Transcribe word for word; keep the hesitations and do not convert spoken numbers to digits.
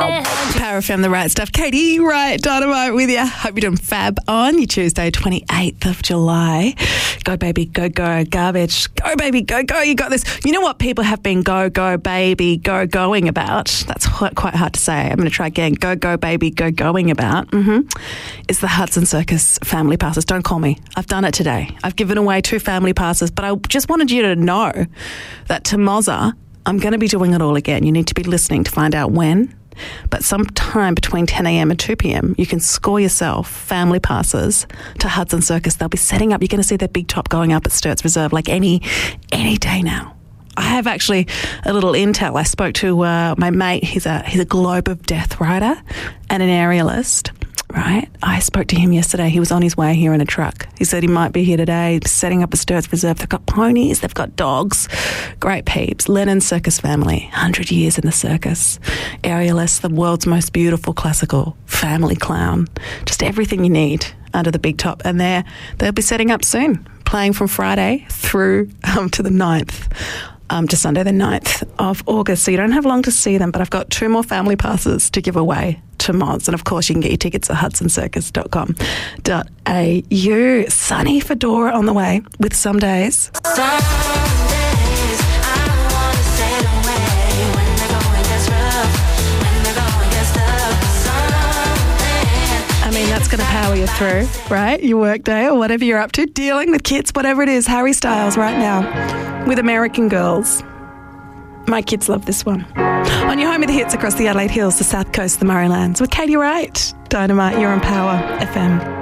Power F M, the right stuff. Katie Wright, Dynamite with you. Hope you're doing fab on your Tuesday, twenty-eighth of July. Go, baby, go, go. Garbage. Go, baby, go, go. You got this. You know what people have been go, go, baby, go, going about? That's quite hard to say. I'm going to try again. Go, go, baby, go, going about. Mm-hmm. It's the Hudson Circus family passes. Don't call me. I've done it today. I've given away two family passes, but I just wanted you to know that to Mozza, I'm going to be doing it all again. You need to be listening to find out when. But sometime between ten a.m. and two p.m, you can score yourself family passes to Hudson Circus. They'll be setting up. You're going to see their big top going up at Sturts Reserve like any any day now. I have actually a little intel. I spoke to uh, my mate. He's a he's a Globe of Death rider and an aerialist. Right, I spoke to him yesterday. He was on his way here in a truck. He said he might be here today, setting up a Sturts Reserve. They've got ponies, they've got dogs, great peeps. Lennon Circus family, one hundred years in the circus. Aerialist, the world's most beautiful classical family clown. Just everything you need under the big top. And they're, they'll be setting up soon, playing from Friday through um, to the ninth. Um, to Sunday the ninth of August. So you don't have long to see them, but I've got two more family passes to give away to Moz. And of course, you can get your tickets at hudson circus dot com dot a u. Sunny Fedora on the way with Some Days. Some days I want to sail away when the going gets rough, when the going gets tough. I mean, that's going to power you through, right? Your work day or whatever you're up to, dealing with kids, whatever it is. Harry Styles right now with American Girls. My kids love this one. On your home of the hits across the Adelaide Hills, the South Coast, the Murray Lands, with Katie Wright. Dynamite, you're on Power F M.